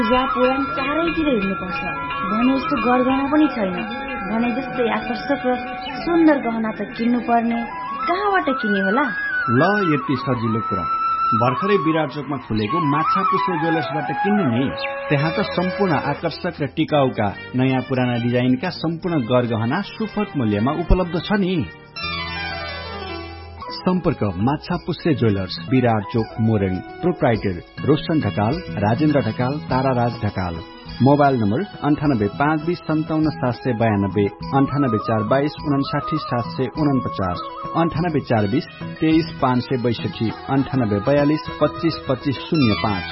पूजा पुराण चारैतिर हिँड्नुपर्छ भने जस्तो गरगहना पनि छैन। भने जस्तै आकर्षक र सुन्दर गहना त किन्नु पर्ने, कहाँबाट किन्ने होला? ल यति सजिलो कुरा, भर्खरै विराट चोकमा खुलेको माछा पुछ्रे ज्वेलर्सबाट किन्नु नि। त्यहाँ त सम्पूर्ण आकर्षक र टिकाउका नयाँ पुराना डिजाइनका सम्पूर्ण गरगहना सुपथ मूल्यमा उपलब्ध छ नि। सम्पर्क माछा पुछ्रे ज्वेलर्स, विराट चोक, Morang. Proprietor Roshan Dhakal, Rajendra Dhakal, ताराराज Dhakal. Mobile number 98 520 57 792, 98 422 59 749, 98 420 23 562, 98 42 25 25 05।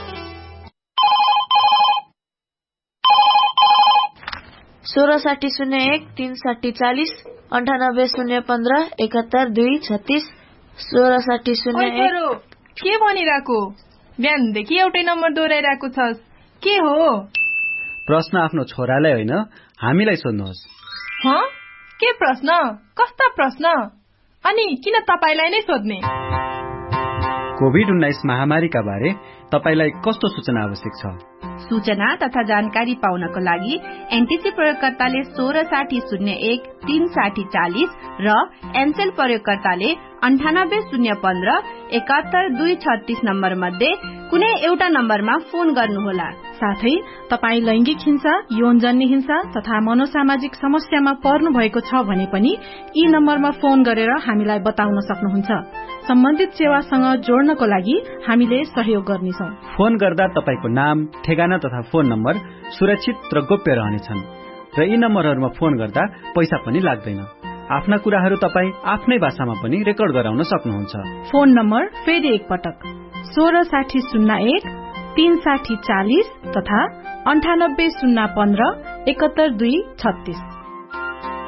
166001 36040 98 015 71 2 36 166001। के भनिरहेको? बिहानदेखि एउटै नम्बर दोहोऱ्याइरहेको छस्, के हो? प्रश्न आफ्नो छोरालाई होइन, हामीलाई सोध्नुहोस्। के प्रश्न? कस्ता प्रश्न? अनि किन तपाईलाई नै सोध्ने? कोभिड-19 महामारीका बारे तपाईलाई कस्तो सूचना आवश्यक छ? सूचना तथा जानकारी पाउनको लागि एनटीसी प्रयोगकर्ताले 166001 36040 र एनसेल प्रयोगकर्ताले 98 015 71 236 नम्बर मध्ये कुनै एउटा नम्बरमा फोन गर्नुहोला। साथै तपाई लैंगिक हिंसा, यौनजन्य हिंसा तथा मनोसामाजिक समस्यामा पर्नु भएको छ भने पनि यी नम्बरमा फोन गरेर हामीलाई बताउन सक्नुहुन्छ। सम्बन्धित सेवासँग जोड्नको लागि हामीले सहयोग गर्नेछौं। फोन गर्दा तपाईको नाम, ठेगाना तथा फोन नम्बर सुरक्षित र गोप्य रहनेछन् र यी नम्बरहरूमा फोन गर्दा पैसा पनि लाग्दैन। आफ्ना कुराहरू तपाई आफ्नै भाषामा पनि रेकर्ड गराउन सक्नुहुन्छ। फोन नम्बर फेरि एकपटक 166001 36040 तथा 98 015 71 2 36।